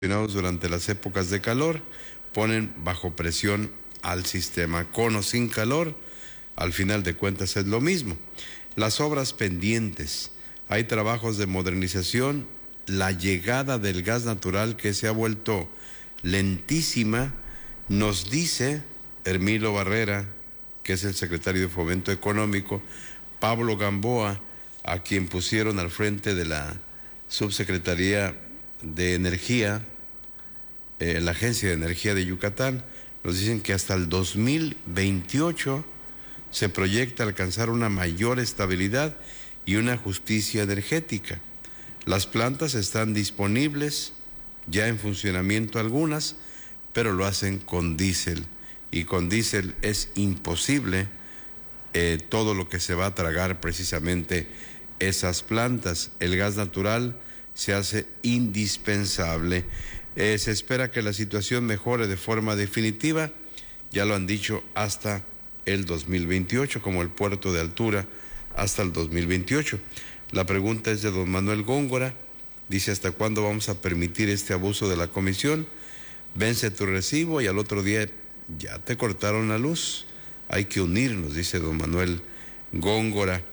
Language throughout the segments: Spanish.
durante las épocas de calor ponen bajo presión al sistema. Con o sin calor, al final de cuentas es lo mismo. Las obras pendientes, hay trabajos de modernización, la llegada del gas natural que se ha vuelto lentísima, nos dice Hermilo Barrera, que es el secretario de Fomento Económico, Pablo Gamboa, a quien pusieron al frente de la Subsecretaría de Energía, la Agencia de Energía de Yucatán, nos dicen que hasta el 2028 se proyecta alcanzar una mayor estabilidad y una justicia energética. Las plantas están disponibles, ya en funcionamiento algunas, pero lo hacen con diésel, y con diésel es imposible todo lo que se va a tragar precisamente esas plantas. El gas natural se hace indispensable. Se espera que la situación mejore de forma definitiva, ya lo han dicho, hasta el 2028, como el puerto de altura hasta el 2028. La pregunta es de don Manuel Góngora, dice: ¿hasta cuándo vamos a permitir este abuso de la comisión? Vence tu recibo y al otro día ya te cortaron la luz. Hay que unirnos, dice don Manuel Góngora.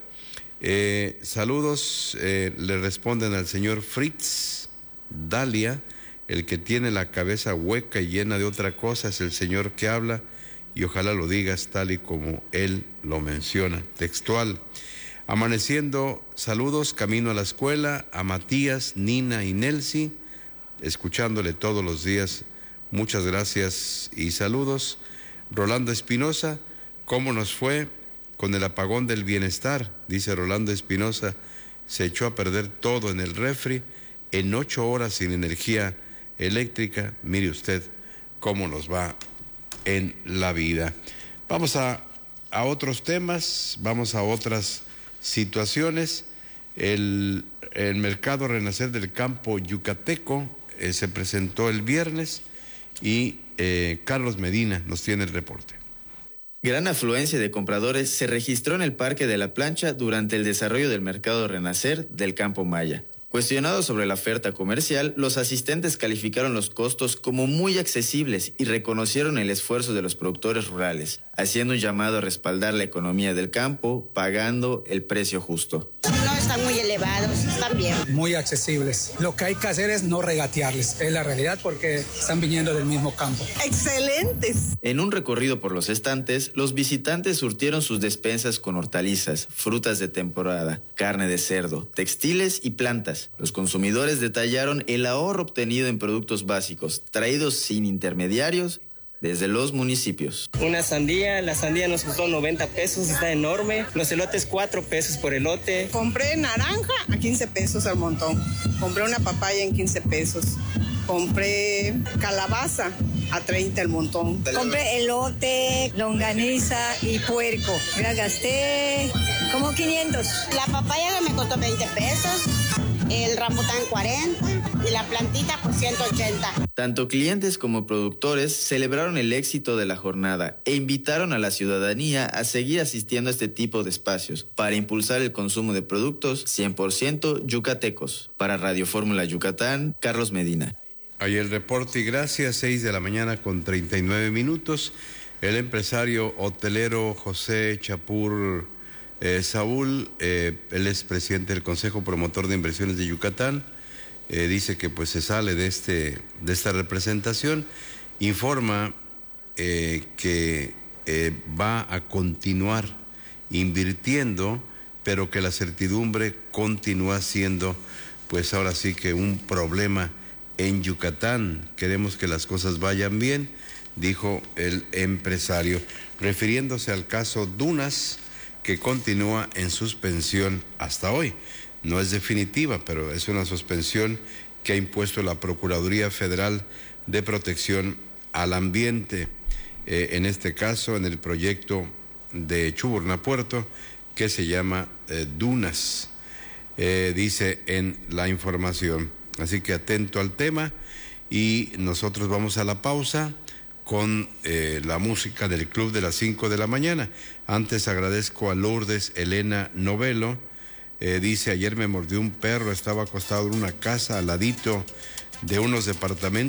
Saludos, le responden al señor Fritz Dalia: el que tiene la cabeza hueca y llena de otra cosa es el señor que habla, y ojalá lo digas tal y como él lo menciona. Textual. Amaneciendo, saludos, camino a la escuela, a Matías, Nina y Nelsi, escuchándole todos los días. Muchas gracias y saludos. Rolando Espinosa: ¿cómo nos fue con el apagón del bienestar? Dice Rolando Espinosa: se echó a perder todo en el refri, en 8 horas sin energía eléctrica. Mire usted cómo nos va en la vida. Vamos a otros temas, vamos a otras situaciones. El mercado Renacer del campo yucateco se presentó el viernes y Carlos Medina nos tiene el reporte. Gran afluencia de compradores se registró en el Parque de la Plancha durante el desarrollo del mercado Renacer del Campo Maya. Cuestionados sobre la oferta comercial, los asistentes calificaron los costos como muy accesibles y reconocieron el esfuerzo de los productores rurales, haciendo un llamado a respaldar la economía del campo, pagando el precio justo. No están muy elevados, están bien. Muy accesibles. Lo que hay que hacer es no regatearles, es la realidad, porque están viniendo del mismo campo. ¡Excelentes! En un recorrido por los estantes, los visitantes surtieron sus despensas con hortalizas, frutas de temporada, carne de cerdo, textiles y plantas. Los consumidores detallaron el ahorro obtenido en productos básicos, traídos sin intermediarios desde los municipios. La sandía nos costó 90 pesos, está enorme. Los elotes, 4 pesos por elote. Compré naranja a 15 pesos al montón. Compré una papaya en 15 pesos. Compré calabaza a 30 el montón. Compré elote, longaniza y puerco. Ya gasté como 500. La papaya me costó 20 pesos. El rambután 40 y la plantita por 180. Tanto clientes como productores celebraron el éxito de la jornada e invitaron a la ciudadanía a seguir asistiendo a este tipo de espacios para impulsar el consumo de productos 100% yucatecos. Para Radio Fórmula Yucatán, Carlos Medina. Ahí el reporte, y gracias. 6 de la mañana con 39 minutos. El empresario hotelero José Chapur Saúl, él es presidente del Consejo Promotor de Inversiones de Yucatán, dice que pues se sale de esta representación, informa que va a continuar invirtiendo, pero que la certidumbre continúa siendo pues ahora sí que un problema en Yucatán. Queremos que las cosas vayan bien, dijo el empresario, refiriéndose al caso Dunas, que continúa en suspensión hasta hoy. No es definitiva, pero es una suspensión que ha impuesto la Procuraduría Federal de Protección al Ambiente, en este caso en el proyecto de Chuburná Puerto, que se llama Dunas, dice en la información. Así que atento al tema, y nosotros vamos a la pausa con la música del Club de las 5 de la mañana. Antes agradezco a Lourdes Elena Novelo. Dice: ayer me mordió un perro, estaba acostado en una casa al ladito de unos departamentos